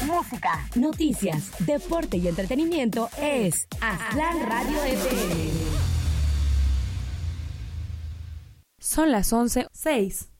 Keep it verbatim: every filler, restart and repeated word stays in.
música, noticias, deporte y entretenimiento es Aztlán Radio F M. Son las once seis.